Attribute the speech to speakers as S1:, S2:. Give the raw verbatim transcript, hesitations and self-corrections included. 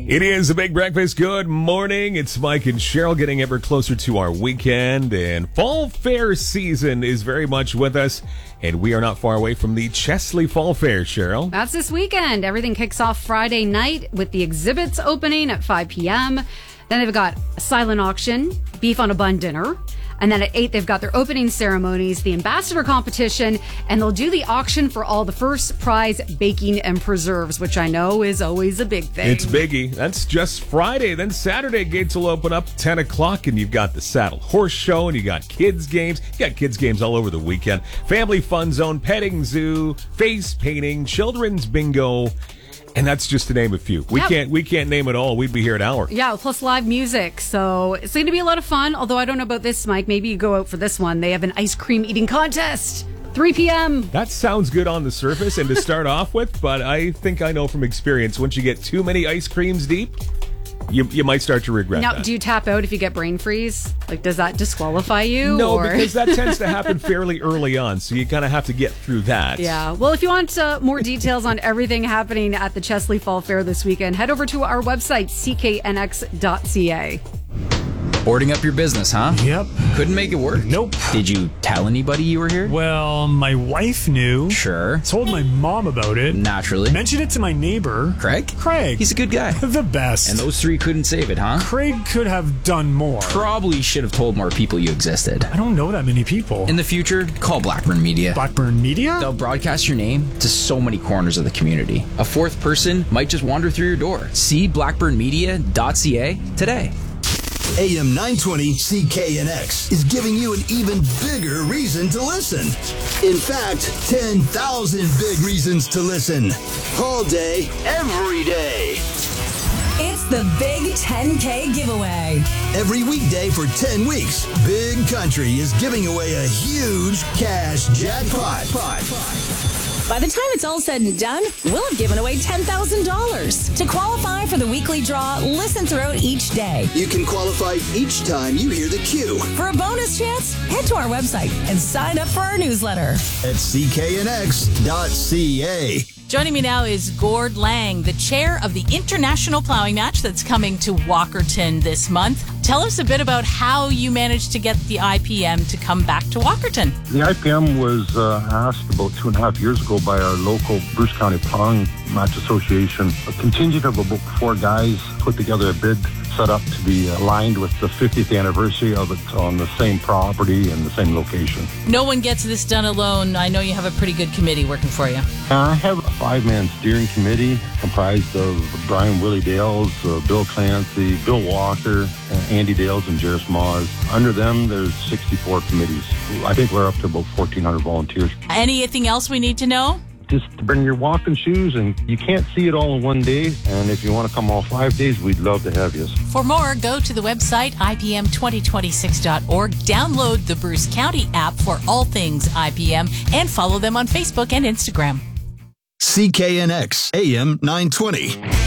S1: It is a big breakfast. Good morning. It's Mike and Cheryl getting ever closer to our weekend, and fall fair season is very much with us, and we are not far away from the Chesley Fall Fair, Cheryl.
S2: That's this weekend. Everything kicks off Friday night with the exhibits opening at five p.m. Then they've got a silent auction, beef on a bun dinner. And then at eight, they've got their opening ceremonies, the ambassador competition, and they'll do the auction for all the first prize baking and preserves, which I know is always a big thing.
S1: It's biggie. That's just Friday. Then Saturday, gates will open up ten o'clock, and you've got the Saddle Horse Show, and you got kids games. You got kids games all over the weekend. Family fun zone, petting zoo, face painting, children's bingo. And that's just to name a few. We
S2: yeah.
S1: can't we can't name it all. We'd be here an hour.
S2: Yeah, plus live music. So it's going to be a lot of fun. Although I don't know about this, Mike. Maybe you go out for this one. They have an ice cream eating contest. three p.m.
S1: That sounds good on the surface and to start off with, but I think I know from experience, once you get too many ice creams deep, you you might start to regret
S2: now,
S1: that.
S2: Do you tap out if you get brain freeze? Like, does that disqualify you?
S1: No,
S2: or?
S1: because that tends to happen fairly early on, so you kind of have to get through that.
S2: Yeah. Well, if you want uh, more details on everything happening at the Chesley Fall Fair this weekend, head over to our website, c k n x dot c a.
S3: Boarding up your business, huh?
S4: Yep.
S3: Couldn't make it work?
S4: Nope.
S3: Did you tell anybody you were here?
S4: Well, my wife knew.
S3: Sure.
S4: Told my mom about it.
S3: Naturally.
S4: Mentioned it to my neighbor.
S3: Craig?
S4: Craig.
S3: He's a good guy.
S4: The best.
S3: And those three couldn't save it, huh?
S4: Craig could have done more.
S3: Probably should have told more people you existed.
S4: I don't know that many people.
S3: In the future, call Blackburn Media.
S4: Blackburn Media?
S3: They'll broadcast your name to so many corners of the community. A fourth person might just wander through your door. See blackburn media dot c a today.
S5: A M nine twenty C K N X is giving you an even bigger reason to listen. In fact, ten thousand big reasons to listen. All day, every day.
S6: It's the Big ten K giveaway.
S5: Every weekday for ten weeks, Big Country is giving away a huge cash jackpot.
S6: By the time it's all said and done, we'll have given away ten thousand dollars. To qualify for the weekly draw, listen throughout each day.
S5: You can qualify each time you hear the cue.
S6: For a bonus chance, head to our website and sign up for our newsletter
S5: at c k n x dot c a.
S7: Joining me now is Gord Lang, the chair of the International Plowing Match that's coming to Walkerton this month. Tell us a bit about how you managed to get the I P M to come back to Walkerton.
S8: The I P M was uh, asked about two and a half years ago by our local Bruce County Plowing Match Association. A contingent of about four guys put together a bid set up to be aligned with the fiftieth anniversary of it on the same property and the same location.
S7: No one gets this done alone. I know you have a pretty good committee working for you.
S8: I have a five-man steering committee comprised of Brian Willie Dales, uh, Bill Clancy, Bill Walker, uh, Andy Dales, and Jerris Moz. Under them, there's sixty-four committees. I think we're up to about fourteen hundred volunteers.
S7: Anything else we need to know?
S8: Just bring your walking shoes, and you can't see it all in one day. And if you want to come all five days, we'd love to have you.
S7: For more, go to the website I P M twenty twenty-six dot org, download the Bruce County app for all things I P M, and follow them on Facebook and Instagram.
S5: C K N X A M nine twenty.